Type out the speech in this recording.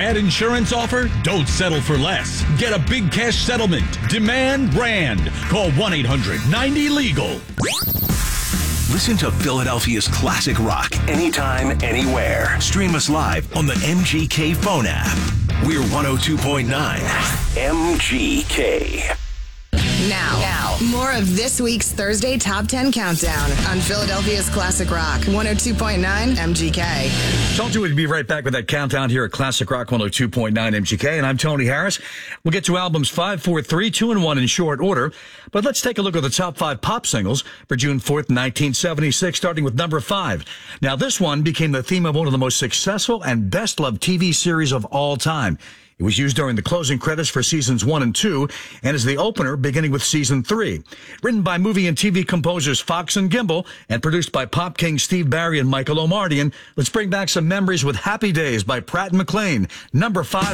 Bad insurance offer? Don't settle for less. Get a big cash settlement. Demand Rand. Call 1-800-90-LEGAL. Listen to Philadelphia's classic rock anytime, anywhere. Stream us live on the MGK phone app. We're 102.9 MGK. Now, more of this week's Thursday Top 10 Countdown on Philadelphia's Classic Rock, 102.9 MGK. Told you we'd be right back with that countdown here at Classic Rock 102.9 MGK, and I'm Tony Harris. We'll get to albums 5, 4, 3, 2, and 1 in short order, but let's take a look at the top 5 pop singles for June 4th, 1976, starting with number 5. Now, this one became the theme of one of the most successful and best-loved TV series of all time. It was used during the closing credits for seasons 1 and 2 and is the opener beginning with season 3. Written by movie and TV composers Fox and Gimbel and produced by Pop King Steve Barry and Michael Omardian, let's bring back some memories with Happy Days by Pratt and McLean. Number 5.